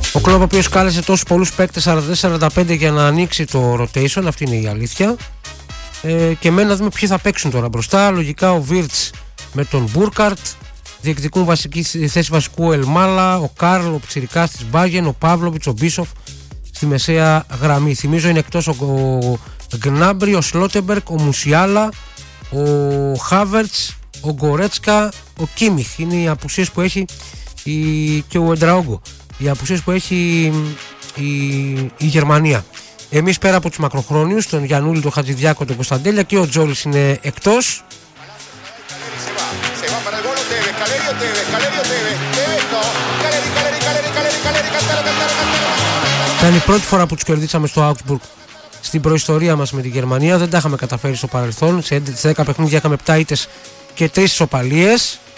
Ο Κλόπ, ο οποίος κάλεσε τόσους πολλούς παίκτες 44-45 για να ανοίξει το rotation, αυτή είναι η αλήθεια. Και μένει να δούμε ποιοι θα παίξουν τώρα μπροστά. Λογικά ο Βίρτς με τον Μπούρκαρτ. Διεκδικούν βασική θέση βασικού Ελμάλα, ο Καρλ, ο Πιτσιρικάς της Μπάγεν, ο Παύλοβιτς, ο Μπίσοφ στη μεσαία γραμμή. Θυμίζω είναι εκτός ο Γκνάμπρι, ο Σλότεμπερκ, ο Μουσιάλα, ο Χάβερτς, ο Γκορέτσκα, ο Κίμιχ. Είναι οι απουσίες που έχει και ο Εντραόγκο. Οι απουσίες που έχει η Γερμανία. Εμείς πέρα από τους μακροχρόνιους, τον Γιαννούλη, τον Χατζηδιάκο, τον Κωνσταντέλια, και ο Τζόλης είναι εκτός. Ήταν η πρώτη φορά που τους κερδίσαμε στο Augsburg στην προϊστορία μας με τη Γερμανία. Δεν τα είχαμε καταφέρει στο παρελθόν. Σε 10 παιχνίδια είχαμε 7 ήττες και 3 ισοπαλίες.